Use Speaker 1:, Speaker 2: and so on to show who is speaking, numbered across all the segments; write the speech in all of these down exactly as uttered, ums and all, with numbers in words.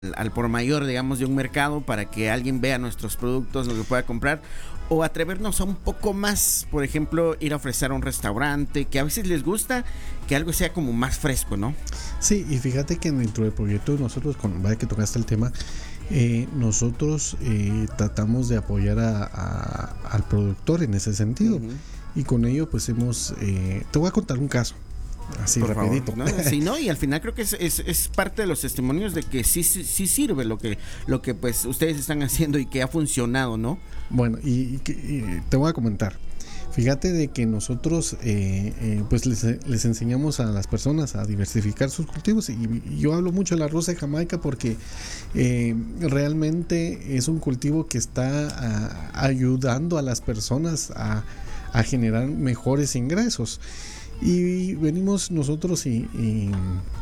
Speaker 1: al por mayor, digamos, de un mercado para que alguien vea nuestros productos, lo que pueda comprar, o atrevernos a un poco más, por ejemplo, ir a ofrecer a un restaurante, que a veces les gusta que algo sea como más fresco, ¿no?
Speaker 2: Sí, y fíjate que dentro del proyecto nosotros, con vaya que tocaste el tema, eh, nosotros eh, tratamos de apoyar a, a, al productor en ese sentido. Uh-huh. Y con ello pues hemos, eh, te voy a contar un caso. Así
Speaker 1: por
Speaker 2: rapidito.
Speaker 1: Favor, ¿no? Sí, ¿no? Y al final creo que es, es, es parte de los testimonios de que sí, sí, sí sirve lo que, lo que pues ustedes están haciendo y que ha funcionado, ¿no?
Speaker 2: Bueno, y, y, y te voy a comentar. Fíjate de que nosotros eh, eh, pues les, les enseñamos a las personas a diversificar sus cultivos, y, y yo hablo mucho del arroz de Jamaica porque eh, realmente es un cultivo que está a, ayudando a las personas a, a generar mejores ingresos. Y venimos nosotros y, y,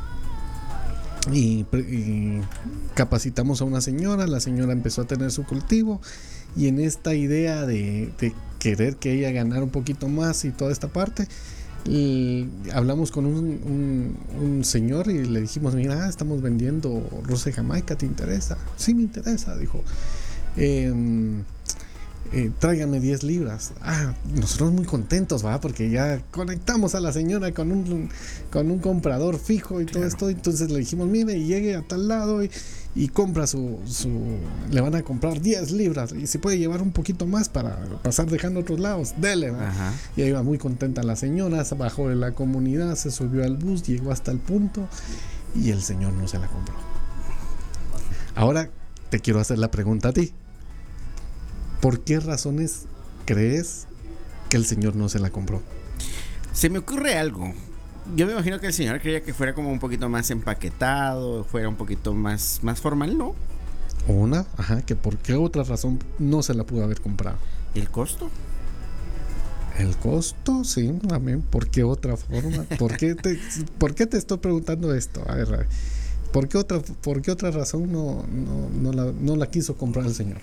Speaker 2: y, y capacitamos a una señora. La señora empezó a tener su cultivo, y en esta idea de, de querer que ella ganara un poquito más y toda esta parte, y hablamos con un, un, un señor y le dijimos: mira, estamos vendiendo arroz de Jamaica, ¿te interesa? Sí, me interesa, dijo. Eh, Eh, tráigame diez libras. Ah, nosotros muy contentos, ¿va? Porque ya conectamos a la señora con un, con un comprador fijo y claro. todo esto. Entonces le dijimos: mire, llegue a tal lado y, y compra su, su... Le van a comprar diez libras y se puede llevar un poquito más para pasar dejando otros lados. Dele, ¿va? Ajá. Y ahí va muy contenta la señora, se bajó de la comunidad, se subió al bus, llegó hasta el punto y el señor no se la compró. Ahora te quiero hacer la pregunta a ti. ¿Por qué razones crees que el señor no se la compró?
Speaker 1: Se me ocurre algo. Yo me imagino que el señor quería que fuera como un poquito más empaquetado, fuera un poquito más, más formal, ¿no?
Speaker 2: Una, ajá, que por qué otra razón no se la pudo haber comprado.
Speaker 1: ¿El costo?
Speaker 2: El costo, sí, también. ¿Por qué otra forma? ¿Por qué te, por qué te estoy preguntando esto? A ver, a ver. ¿Por qué otra, por qué otra razón no, no, no, la, no la quiso comprar el señor?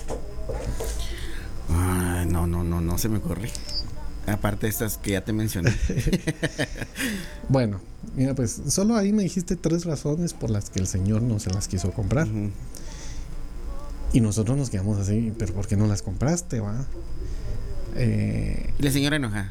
Speaker 1: Ay, no, no, no, no se me ocurre. Aparte de estas que ya te mencioné.
Speaker 2: Bueno, mira, pues solo ahí me dijiste tres razones por las que el señor no se las quiso comprar. Uh-huh. Y nosotros nos quedamos así: ¿pero por qué no las compraste, va?
Speaker 1: Eh, la señora enojada.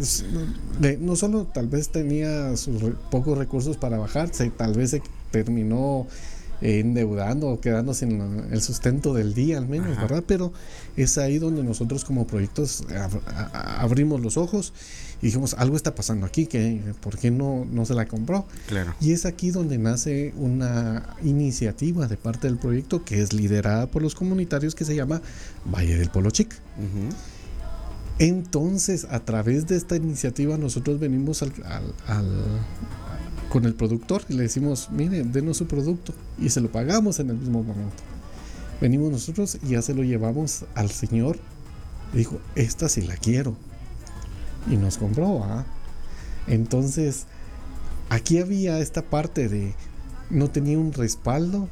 Speaker 2: No, no solo tal vez tenía sus re, pocos recursos para bajarse, tal vez se terminó eh, endeudando o quedándose en el sustento del día al menos, ajá, ¿verdad? Pero es ahí donde nosotros como proyectos ab- a- abrimos los ojos y dijimos: algo está pasando aquí, que ¿por qué no, no se la compró?
Speaker 1: Claro.
Speaker 2: Y es aquí donde nace una iniciativa de parte del proyecto que es liderada por los comunitarios, que se llama Valle del Polo Chic. Uh-huh. Entonces, a través de esta iniciativa nosotros venimos al, al, al, con el productor y le decimos: mire, denos su producto, y se lo pagamos en el mismo momento. Venimos nosotros y ya se lo llevamos al señor y dijo: esta sí la quiero, y nos compró, ¿ah? Entonces aquí había esta parte de no tenía un respaldo,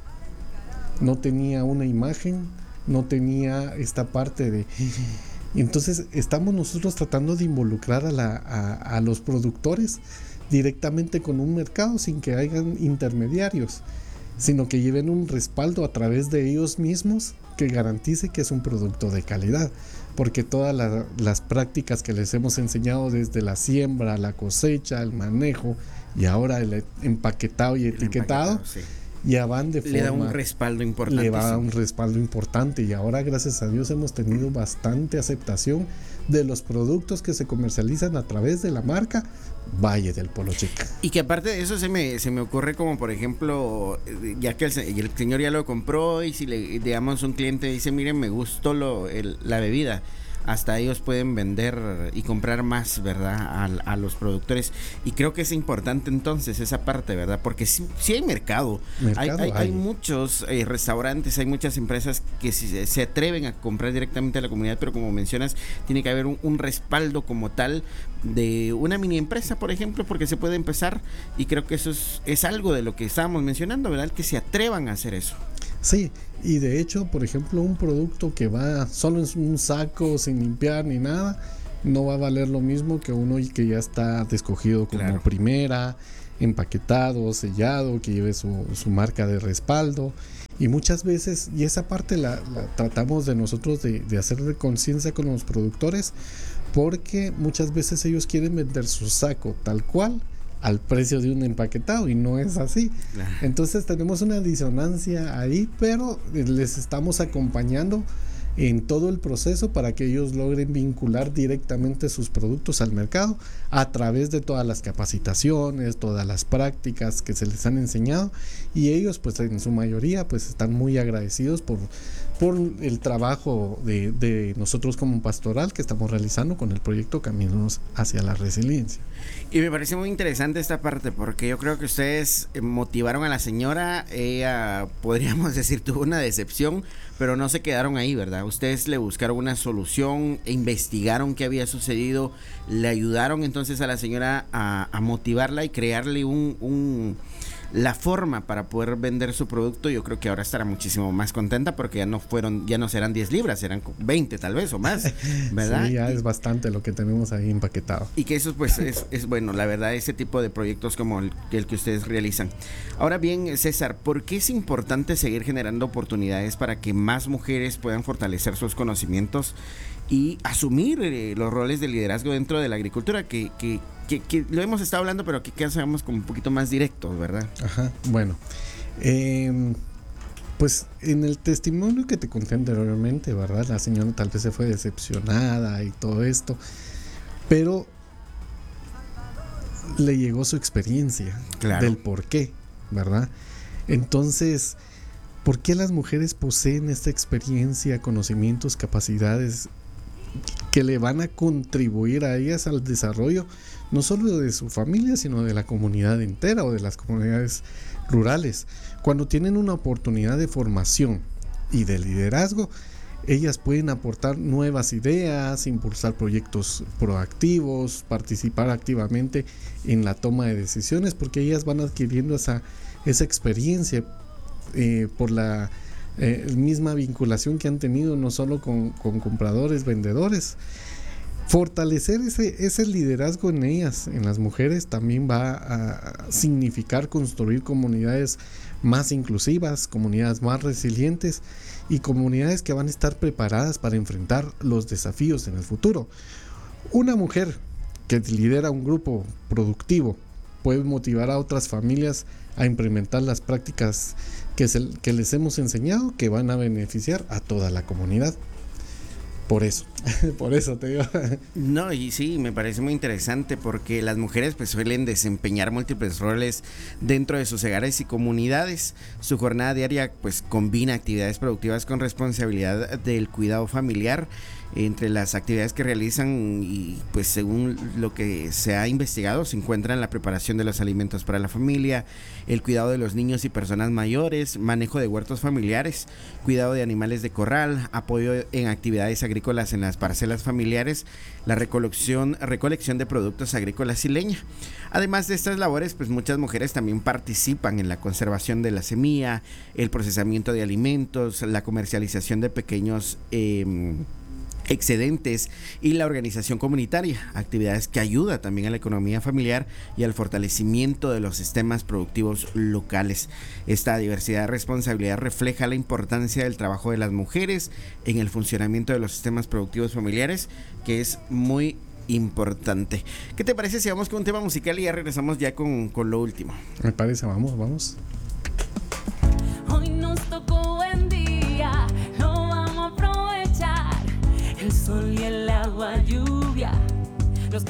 Speaker 2: no tenía una imagen, no tenía esta parte de... Entonces estamos nosotros tratando de involucrar a, la, a, a los productores directamente con un mercado sin que hayan intermediarios, sino que lleven un respaldo a través de ellos mismos que garantice que es un producto de calidad, porque todas la, las prácticas que les hemos enseñado, desde la siembra, la cosecha, el manejo y ahora el empaquetado y el etiquetado, empaquetado, sí, ya van de forma...
Speaker 1: Le da un respaldo importante.
Speaker 2: Le va a dar un respaldo importante, y ahora gracias a Dios hemos tenido bastante aceptación de los productos que se comercializan a través de la marca Valle del Polo Chic.
Speaker 1: Y que aparte de eso se me, se me ocurre como, por ejemplo, ya que el, el señor ya lo compró, y si le digamos un cliente dice: miren, me gustó lo, el, la bebida, hasta ellos pueden vender y comprar más, ¿verdad? A, a los productores. Y creo que es importante entonces esa parte, ¿verdad? Porque sí, sí hay mercado. mercado hay, hay, hay muchos eh, restaurantes, hay muchas empresas que se, se atreven a comprar directamente a la comunidad, pero como mencionas, tiene que haber un, un respaldo como tal de una mini empresa, por ejemplo, porque se puede empezar, y creo que eso es, es algo de lo que estábamos mencionando, ¿verdad? Que se atrevan a hacer eso.
Speaker 2: Sí, y de hecho, por ejemplo, un producto que va solo en un saco sin limpiar ni nada, no va a valer lo mismo que uno que ya está descogido como claro. primera, empaquetado, sellado, que lleve su, su marca de respaldo. Y muchas veces, y esa parte la, la tratamos de nosotros de, de hacerle conciencia con los productores, porque muchas veces ellos quieren vender su saco tal cual al precio de un empaquetado y no es así. Entonces tenemos una disonancia ahí, pero les estamos acompañando en todo el proceso para que ellos logren vincular directamente sus productos al mercado a través de todas las capacitaciones, todas las prácticas que se les han enseñado, y ellos pues en su mayoría pues están muy agradecidos por, por el trabajo de, de nosotros como pastoral que estamos realizando con el proyecto Caminos hacia la Resiliencia.
Speaker 1: Y me parece muy interesante esta parte, porque yo creo que ustedes motivaron a la señora. Ella, podríamos decir, tuvo una decepción, pero no se quedaron ahí, ¿verdad? Ustedes le buscaron una solución, e investigaron qué había sucedido, le ayudaron entonces a la señora a, a motivarla y crearle un, un la forma para poder vender su producto. Yo creo que ahora estará muchísimo más contenta, porque ya no fueron, ya no serán diez libras, serán veinte tal vez o más, ¿verdad?
Speaker 2: Sí, ya
Speaker 1: y,
Speaker 2: es bastante lo que tenemos ahí empaquetado.
Speaker 1: Y que eso pues es, es bueno, la verdad, ese tipo de proyectos como el, el que ustedes realizan. Ahora bien, César, ¿por qué es importante seguir generando oportunidades para que más mujeres puedan fortalecer sus conocimientos y asumir eh, los roles de liderazgo dentro de la agricultura? Que, que, que, que lo hemos estado hablando, pero que quedamos como un poquito más directos, ¿verdad?
Speaker 2: Ajá, bueno, eh, pues en el testimonio que te conté anteriormente, ¿verdad? La señora tal vez se fue decepcionada y todo esto, pero le llegó su experiencia, claro, del por qué, ¿verdad? Entonces, ¿por qué las mujeres poseen esta experiencia, conocimientos, capacidades que le van a contribuir a ellas al desarrollo no solo de su familia, sino de la comunidad entera o de las comunidades rurales? Cuando tienen una oportunidad de formación y de liderazgo, ellas pueden aportar nuevas ideas, impulsar proyectos proactivos, participar activamente en la toma de decisiones, porque ellas van adquiriendo esa, esa experiencia eh, por la eh, misma vinculación que han tenido no solo con, con compradores, vendedores. Fortalecer ese, ese liderazgo en ellas, en las mujeres, también va a significar construir comunidades más inclusivas, comunidades más resilientes y comunidades que van a estar preparadas para enfrentar los desafíos en el futuro. Una mujer que lidera un grupo productivo puede motivar a otras familias a implementar las prácticas que, se, que les hemos enseñado, que van a beneficiar a toda la comunidad. Por eso, por eso te digo.
Speaker 1: No, y sí, me parece muy interesante, porque las mujeres pues suelen desempeñar múltiples roles dentro de sus hogares y comunidades. Su jornada diaria pues combina actividades productivas con responsabilidad del cuidado familiar. Entre las actividades que realizan, y pues según lo que se ha investigado, se encuentran la preparación de los alimentos para la familia, el cuidado de los niños y personas mayores, manejo de huertos familiares, cuidado de animales de corral, apoyo en actividades agrícolas en las parcelas familiares, la recolección, recolección de productos agrícolas y leña. Además de estas labores, pues muchas mujeres también participan en la conservación de la semilla, el procesamiento de alimentos, la comercialización de pequeños eh, excedentes y la organización comunitaria, actividades que ayudan también a la economía familiar y al fortalecimiento de los sistemas productivos locales. Esta diversidad de responsabilidad refleja la importancia del trabajo de las mujeres en el funcionamiento de los sistemas productivos familiares, que es muy importante. ¿Qué te parece si vamos con un tema musical y ya regresamos ya con, con lo último?
Speaker 2: Me parece, vamos, vamos.
Speaker 3: Hoy nos tocó buen día, lo vamos a aprovechar. El sol y el agua, lluvia,